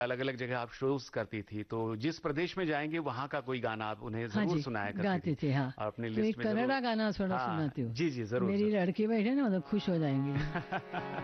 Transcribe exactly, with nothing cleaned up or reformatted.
अलग अलग जगह आप शोज करती थी, तो जिस प्रदेश में जाएंगे वहाँ का कोई गाना आप उन्हें हाँ जरूर जी, सुनाया करती गाती थी। थी हाँ। और अपनी तो लिस्ट एक में कन्नड़ा जरूर। गाना थोड़ा हाँ सुनाती हूँ। जी जी, जरूर मेरी जरूर। लड़की बैठे ना, मतलब खुश हो जाएंगे।